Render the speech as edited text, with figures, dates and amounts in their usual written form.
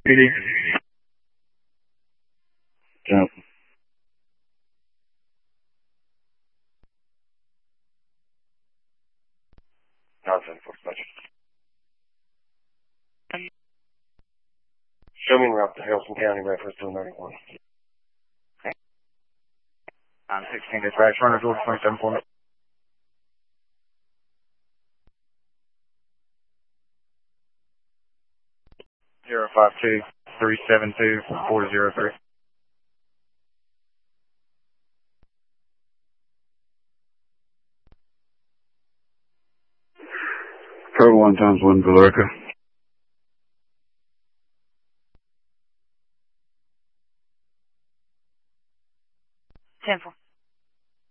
PD. Jump. Nonsense, what's much? Show me route to Harrison County, reference to 91. Okay. 916 dispatch, runners order 27 for me. 052-372-403. Code 1 times 1, Villarica.